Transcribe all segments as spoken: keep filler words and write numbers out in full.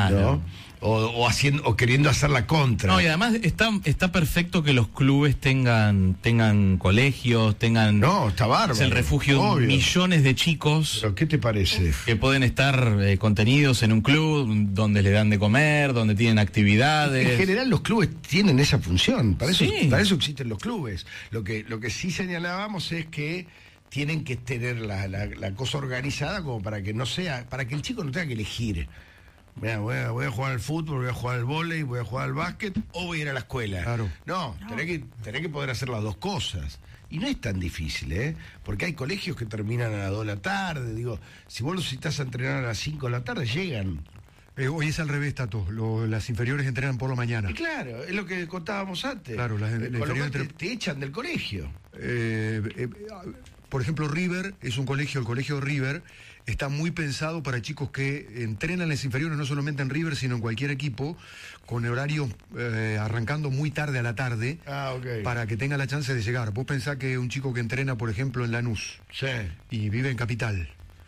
Claro. ¿no? O, o haciendo o queriendo hacer la contra. No, y además está está perfecto que los clubes tengan tengan colegios, tengan No, está bárbaro. Es el refugio obvio. de millones de chicos. ¿Pero qué te parece? Que pueden estar eh, contenidos en un club donde le dan de comer, donde tienen actividades. En general los clubes tienen esa función, para eso, Sí. para eso existen los clubes. Lo que, lo que sí señalábamos es que tienen que tener la, la, la cosa organizada como para que no sea, para que el chico no tenga que elegir. Mira, voy a, voy a jugar al fútbol, voy a jugar al vóley, voy a jugar al básquet o voy a ir a la escuela. Claro. No, No. Tenés, que, tenés que poder hacer las dos cosas. Y no es tan difícil, ¿eh? Porque hay colegios que terminan a las dos de la tarde. Digo, si vos los necesitas a entrenar a las cinco de la tarde, llegan. Eh, hoy es al revés, Tato. Lo- las inferiores entrenan por la mañana. Y claro, es lo que contábamos antes. Claro, las- Eh, las con lo cual inferiores te, te echan del colegio. Eh, eh, por ejemplo, River es un colegio, el colegio River está muy pensado para chicos que entrenan las inferiores, no solamente en River, sino en cualquier equipo, con horarios eh, arrancando muy tarde a la tarde, Ah, ok. para que tenga la chance de llegar. Vos pensás que un chico que entrena, por ejemplo, en Lanús Sí. y vive en Capital,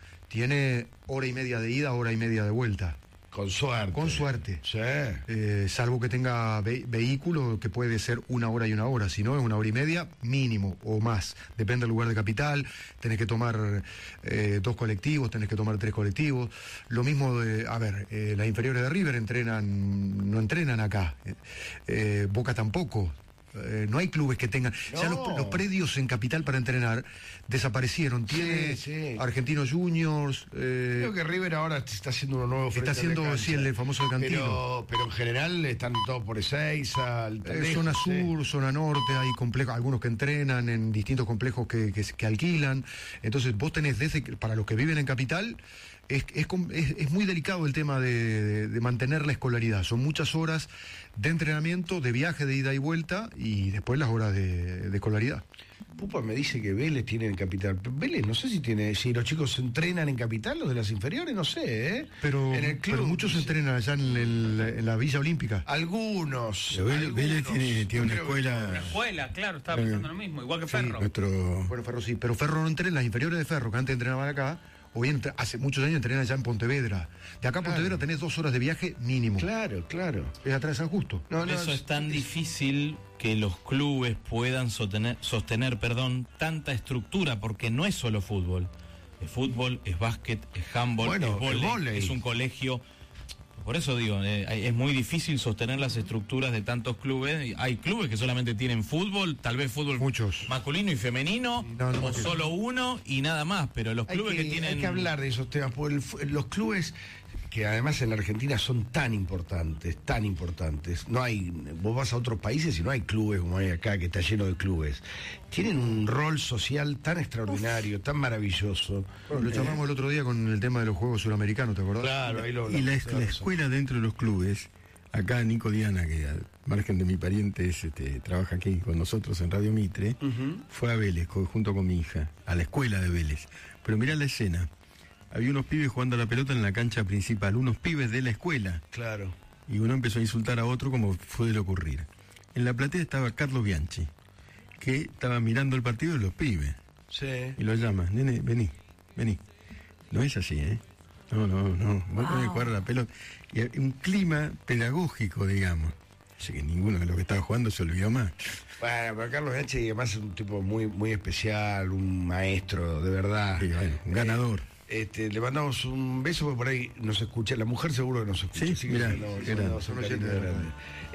tiene hora y media de ida, hora y media de vuelta. Con suerte. Con suerte. Sí. Eh, salvo que tenga ve- vehículo, que puede ser una hora y una hora, si no es una hora y media mínimo o más, depende del lugar de Capital. Tenés que tomar eh, dos colectivos, tenés que tomar tres colectivos. Lo mismo de, a ver, eh, las inferiores de River entrenan, no entrenan acá, eh, eh, Boca tampoco. Eh, no hay clubes que tengan. Ya No. los, los predios en Capital para entrenar desaparecieron. Tiene Sí, sí. Argentinos Juniors. eh, Creo que River ahora está haciendo uno nuevo frente Está haciendo, a la cancha. sí, el famoso Cantino. Pero, pero en general están todos por Ezeiza, Eh, Altanejo, zona sí. sur, zona norte, hay complejos, algunos que entrenan en distintos complejos que, que, que alquilan. Entonces vos tenés, desde que- para los que viven en Capital, es, es, com- es- es muy delicado el tema de, de- de mantener la escolaridad. Son muchas horas de entrenamiento, de viaje, de ida y vuelta, y después las horas de, de escolaridad. Pupa me dice que Vélez tiene en Capital. Vélez no sé si tiene, si los chicos entrenan en Capital, los de las inferiores, no sé, ¿eh? Pero, en el club, pero muchos sí. entrenan allá en, el- en la Villa Olímpica. Algunos. Pero Vélez, algunos. Vélez tiene, tiene una Yo creo que- escuela. Escuela, claro, estaba Claro. pensando lo mismo, igual que Sí, Ferro. Nuestro. Bueno, Ferro sí, pero Ferro no entrena, las inferiores de Ferro, que antes entrenaban acá, hoy entre- hace muchos años entrenan allá en Pontevedra. De acá a Pontevedra tenés dos horas de viaje mínimo. Claro, claro. Es atrás de San Justo. No, Por no, eso es tan difícil que los clubes puedan sostener, sostener perdón, tanta estructura, porque no es solo fútbol. Es fútbol, es básquet, es handball, Bueno, es el vóley, vóley. es un colegio. Por eso digo, eh, es muy difícil sostener las estructuras de tantos clubes. Hay clubes que solamente tienen fútbol, tal vez fútbol Muchos. masculino y femenino, Y no, no o más que- solo uno y nada más. Pero los Hay clubes que, que, tienen... hay que hablar de esos temas, porque el fu- los clubes que además en la Argentina son tan importantes, tan importantes. No hay, vos vas a otros países y no hay clubes como hay acá, que está lleno de clubes. Tienen un rol social tan extraordinario, tan maravilloso. Bueno, lo charlamos el otro día con el tema de los Juegos Suramericanos, ¿te acordás? Claro, ahí lo Y la, hablamos, la escuela dentro de los clubes, acá Nico Diana, que al margen de mi pariente es, este, trabaja aquí con nosotros en Radio Mitre, Ujú. fue a Vélez co- junto con mi hija, a la escuela de Vélez. Pero mirá la escena. Había unos pibes jugando a la pelota en la cancha principal, unos pibes de la escuela. Claro. Y uno empezó a insultar a otro como fue de ocurrir. En la platea estaba Carlos Bianchi, que estaba mirando el partido de los pibes. Sí. Y lo llama, nene, vení, vení. No es así, ¿eh? No, no, no. Vos tenés que jugar a la pelota. Y hay un clima pedagógico, digamos. Así que ninguno de los que estaba jugando se olvidó más. Bueno, pero Carlos H. además es un tipo muy, muy especial, un maestro, de verdad. Sí, bueno, un ganador. Este, le mandamos un beso porque por ahí nos escucha, la mujer seguro que nos escucha. Sí, así que mirá, le mandamos- qué le mandamos un grande. cariño grande.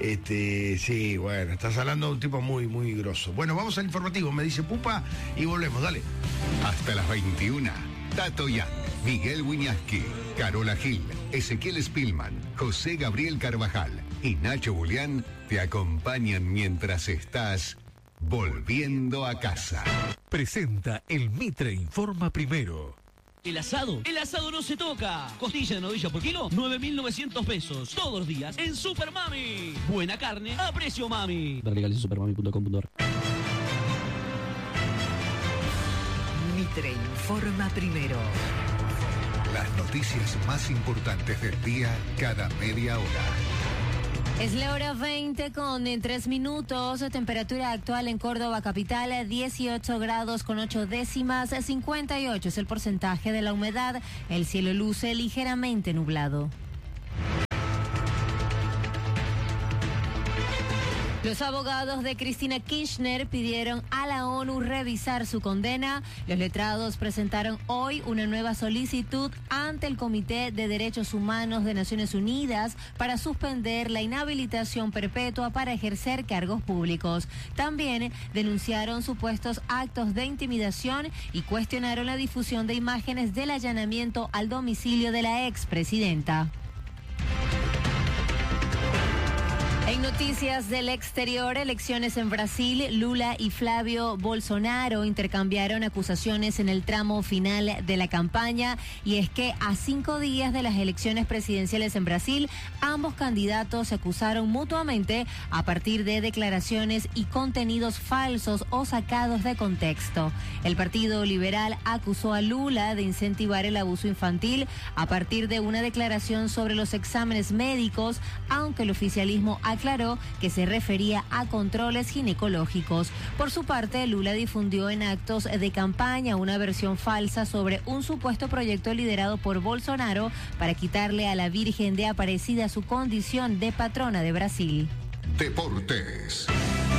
Este, sí, bueno, estás hablando de un tipo muy, muy grosso. Bueno, vamos al informativo, me dice Pupa, y volvemos, dale. Hasta las veintiuna. Tato Yan, Miguel Wiñaski, Carola Gil, Ezequiel Spillman, José Gabriel Carvajal y Nacho Julián te acompañan mientras estás volviendo a casa. Presenta el Mitre Informa Primero. El asado, el asado no se toca. Costilla de novilla por kilo, nueve mil novecientos pesos. Todos los días en Super Mami. Buena carne a precio mami. Ver legales en supermami punto com punto ar. Mitre Informa Primero. Las noticias más importantes del día cada media hora. Es la hora veinte con en tres minutos. Temperatura actual en Córdoba capital, dieciocho grados con ocho décimas, cincuenta y ocho es el porcentaje de la humedad. El cielo luce ligeramente nublado. Los abogados de Cristina Kirchner pidieron a la ONU revisar su condena. Los letrados presentaron hoy una nueva solicitud ante el Comité de Derechos Humanos de Naciones Unidas para suspender la inhabilitación perpetua para ejercer cargos públicos. También denunciaron supuestos actos de intimidación y cuestionaron la difusión de imágenes del allanamiento al domicilio de la expresidenta. En noticias del exterior, elecciones en Brasil, Lula y Flavio Bolsonaro intercambiaron acusaciones en el tramo final de la campaña, y es que a cinco días de las elecciones presidenciales en Brasil, ambos candidatos se acusaron mutuamente a partir de declaraciones y contenidos falsos o sacados de contexto. El Partido Liberal acusó a Lula de incentivar el abuso infantil a partir de una declaración sobre los exámenes médicos, aunque el oficialismo aclaró que se refería a controles ginecológicos. Por su parte, Lula difundió en actos de campaña una versión falsa sobre un supuesto proyecto liderado por Bolsonaro para quitarle a la Virgen de Aparecida su condición de patrona de Brasil. Deportes.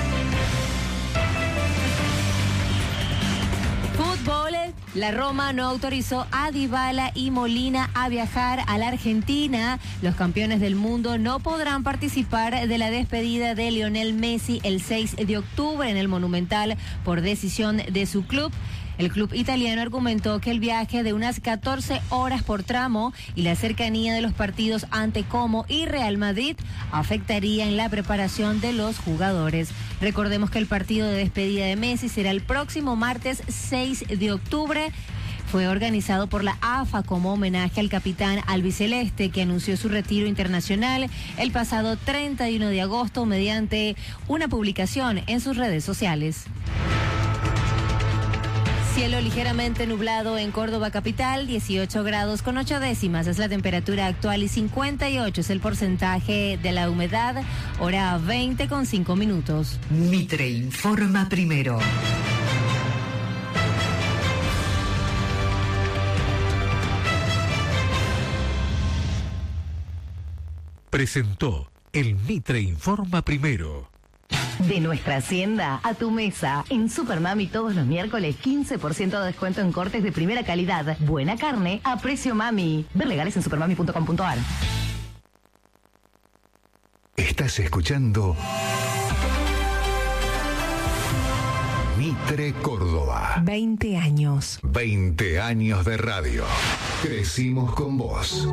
Fútbol, la Roma no autorizó a Dybala y Molina a viajar a la Argentina. Los campeones del mundo no podrán participar de la despedida de Lionel Messi el seis de octubre en el Monumental por decisión de su club. El club italiano argumentó que el viaje de unas catorce horas por tramo y la cercanía de los partidos ante Como y Real Madrid afectarían la preparación de los jugadores. Recordemos que el partido de despedida de Messi será el próximo martes seis de octubre. Fue organizado por la A F A como homenaje al capitán albiceleste, que anunció su retiro internacional el pasado treinta y uno de agosto mediante una publicación en sus redes sociales. Cielo ligeramente nublado en Córdoba capital, dieciocho grados con ocho décimas es la temperatura actual y cincuenta y ocho es el porcentaje de la humedad, hora veinte con cinco minutos. Mitre informa primero. Presentó el Mitre informa primero. De nuestra hacienda a tu mesa. En Supermami todos los miércoles quince por ciento de descuento en cortes de primera calidad. Buena carne a precio mami. Ver legales en supermami punto com punto a r. Estás escuchando Mitre Córdoba. veinte años. veinte años de radio. Crecimos con vos.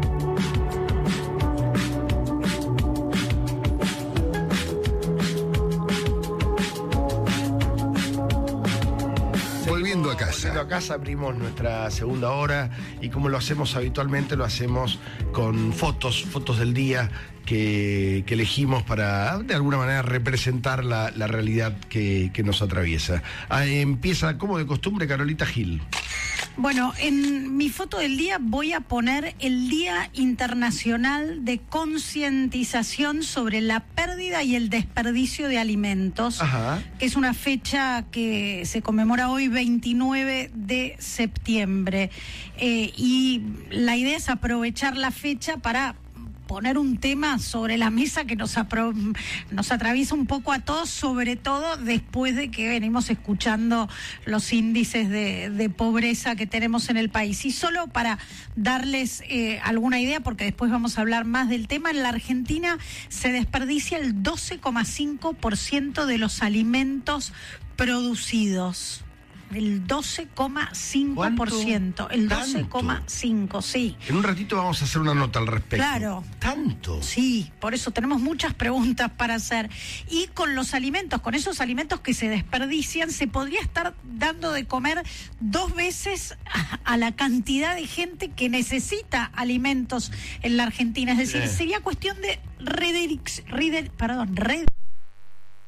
Volviendo a casa. Volviendo a casa, abrimos nuestra segunda hora y como lo hacemos habitualmente, lo hacemos con fotos, fotos del día que, que elegimos para, de alguna manera, representar la, la realidad que, que nos atraviesa. Ah, empieza, como de costumbre, Carolita Gil. Bueno, en mi foto del día voy a poner el Día Internacional de Concientización sobre la Pérdida y el Desperdicio de Alimentos, Ajá. que es una fecha que se conmemora hoy, veintinueve de septiembre. Eh, y la idea es aprovechar la fecha para poner un tema sobre la mesa que nos, apro- nos atraviesa un poco a todos, sobre todo después de que venimos escuchando los índices de, de pobreza que tenemos en el país. Y solo para darles eh, alguna idea, porque después vamos a hablar más del tema, en la Argentina se desperdicia el doce coma cinco por ciento de los alimentos producidos. El doce coma cinco por ciento. El doce coma cinco por ciento, sí. En un ratito vamos a hacer una nota al respecto. Claro. ¿Tanto? Sí, por eso tenemos muchas preguntas para hacer. Y con los alimentos, con esos alimentos que se desperdician, se podría estar dando de comer dos veces a, a la cantidad de gente que necesita alimentos en la Argentina. Es decir, eh. sería cuestión de redirec- redir- perdón, red